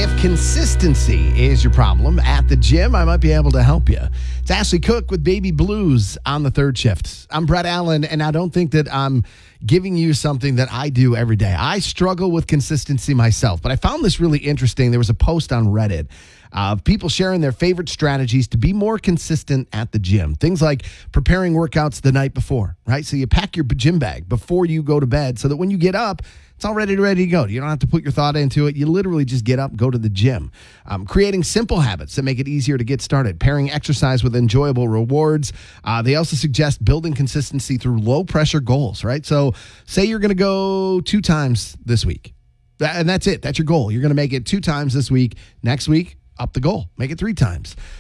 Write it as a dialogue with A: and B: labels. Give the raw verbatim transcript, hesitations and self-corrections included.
A: If consistency is your problem at the gym, I might be able to help you. It's Ashley Cook with Baby Blues on the third shift. I'm Brett Allen, and I don't think that I'm giving you something that I do every day. I struggle with consistency myself, but I found this really interesting. There was a post on Reddit of people sharing their favorite strategies to be more consistent at the gym. Things like preparing workouts the night before, right? So you pack your gym bag before you go to bed so that when you get up, it's all ready to ready to go. You don't have to put your thought into it. You literally just get up, go to the gym. Um, creating simple habits that make it easier to get started. Pairing exercise with enjoyable rewards. Uh, they also suggest building consistency through low-pressure goals, right? So say you're going to go two times this week. That, and that's it. That's your goal. You're going to make it two times this week. Next week, up the goal. Make it three times.